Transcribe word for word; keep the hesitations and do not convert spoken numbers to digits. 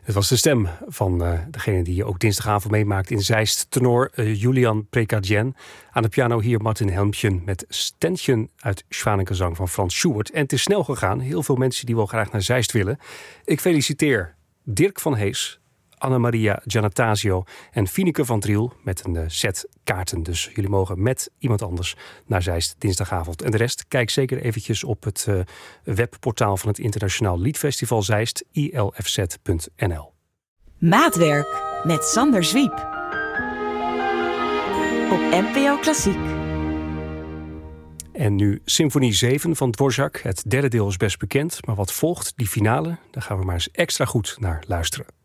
Het was de stem van uh, degene die je ook dinsdagavond meemaakt in Zeist, tenor uh, Julian Prekadjen. Aan de piano hier Martin Helmchen met Ständchen uit Schwanengezang van Frans Schubert. En het is snel gegaan. Heel veel mensen die wel graag naar Zeist willen. Ik feliciteer Dirk van Hees, Anna-Maria Giannatasio en Fineke van Driel met een uh, set kaarten. Dus jullie mogen met iemand anders naar Zeist dinsdagavond. En de rest, kijk zeker eventjes op het uh, webportaal van het Internationaal Liedfestival Zeist, i l f z punt n l. Maatwerk met Sander Zwiep op N P O Klassiek. En nu Symfonie zeven van Dvorak. Het derde deel is best bekend, maar wat volgt, die finale, daar gaan we maar eens extra goed naar luisteren.